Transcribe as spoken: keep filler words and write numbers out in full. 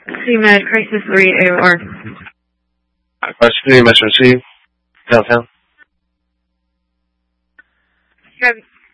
C Med Crisis three A O R. Crisis three, Metro C, downtown. Copy.